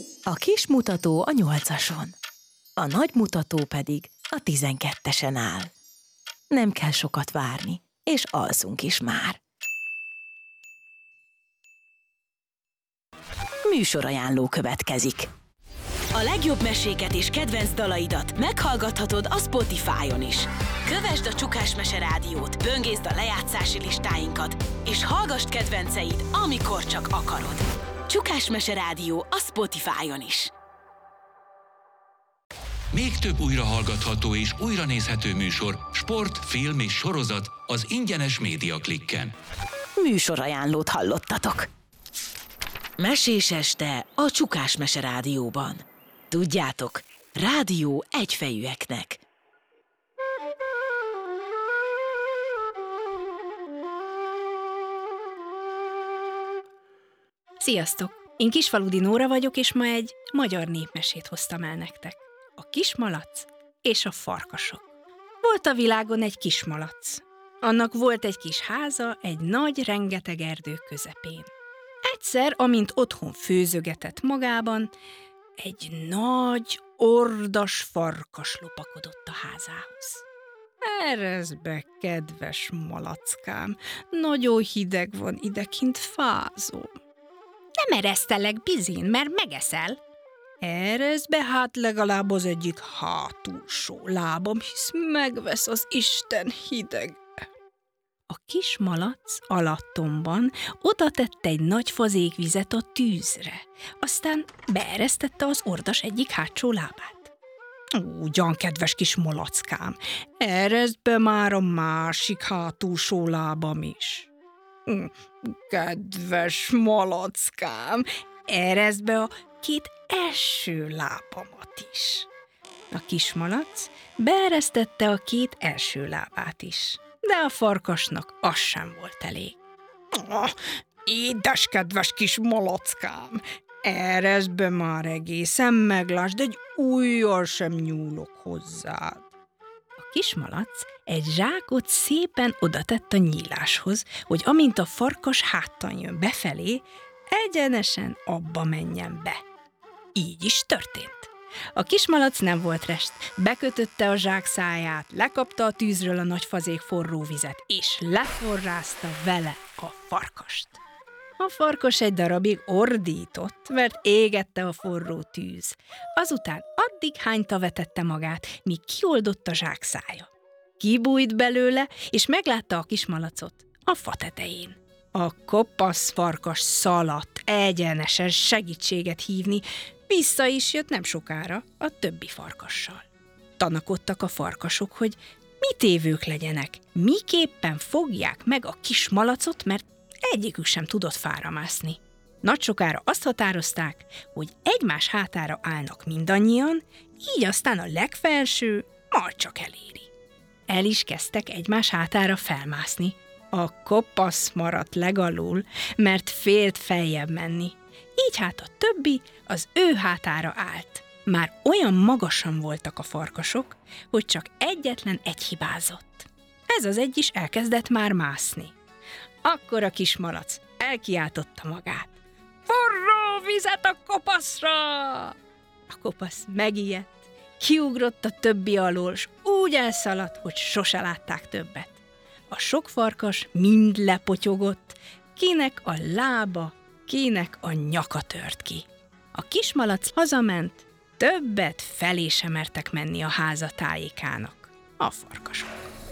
A kis mutató a 8-ason, a nagy mutató pedig a 12-esen áll. Nem kell sokat várni, és alszunk is már. Műsorajánló következik. A legjobb meséket és kedvenc dalaidat meghallgathatod a Spotify-on is. Kövesd a Csukás Mese Rádiót, böngészd a lejátszási listáinkat, és hallgasd kedvenceid, amikor csak akarod. Csukás Mese Rádió a Spotify-on is. Még több újrahallgatható és újranézhető műsor, sport, film és sorozat az ingyenes Média Klikken. Műsorajánlót hallottatok. Mesés este a Csukás Mese Rádióban. Tudjátok, rádió egyfejűeknek. Sziasztok! Én Kisfaludi Nóra vagyok, és ma egy magyar népmesét hoztam el nektek. A kismalac és a farkasok. Volt a világon egy kismalac. Annak volt egy kis háza egy nagy, rengeteg erdő közepén. Egyszer, amint otthon főzögetett magában, egy nagy, ordas farkas lopakodott a házához. Erezd be, kedves malackám, nagyon hideg van idekint, fázom. Nem eresztelek, bizin, mert megeszel. Erezd be hát legalább az egyik hátulsó lábam, hisz megvesz az Isten hideg. A kis malac alattomban oda tette egy nagy fazékvizet a tűzre, aztán beeresztette az ordas egyik hátsó lábát. Ugyan, kedves kis malackám, ereszd be már a másik hátulsó lábam is. Kedves malackám, ereszd be a két első lábamat is. A kismalac beeresztette a két első lábát is, de a farkasnak az sem volt elég. Édes kedves kis malackám, ereszd be már egészen, meglásd, egy ujjal sem nyúlok hozzád. A kismalac egy zsákot szépen odatett a nyíláshoz, hogy amint a farkas háttal jön befelé, egyenesen abba menjen be. Így is történt. A kismalac nem volt rest, bekötötte a zsák száját, lekapta a tűzről a nagy fazék forró vizet, és leforrázta vele a farkast. A farkas egy darabig ordított, mert égette a forró tűz. Azután addig hányta vetette magát, míg kioldott a zsák szája. Kibújt belőle, és meglátta a kismalacot a fa tetején. A kopasz farkas szaladt egyenesen segítséget hívni, vissza is jött nem sokára a többi farkassal. Tanakodtak a farkasok, hogy mit évők legyenek, miképpen fogják meg a kis malacot, mert egyikük sem tudott fára mászni. Nagy sokára azt határozták, hogy egymás hátára állnak mindannyian, így aztán a legfelső majd csak eléri. El is kezdtek egymás hátára felmászni. A kopasz maradt legalul, mert félt feljebb menni. Így hát a többi az ő hátára állt. Már olyan magasan voltak a farkasok, hogy csak egyetlen egy hibázott. Ez az egy is elkezdett már mászni. Akkor a kis malac elkiáltotta magát. Forró vizet a kopaszra! A kopasz megijedt, kiugrott a többi alól, s úgy elszaladt, hogy sose látták többet. A sok farkas mind lepotyogott, kinek a lába, kinek a nyaka tört ki. A kismalac hazament, többet felé sem mertek menni a háza tájékának a farkasok.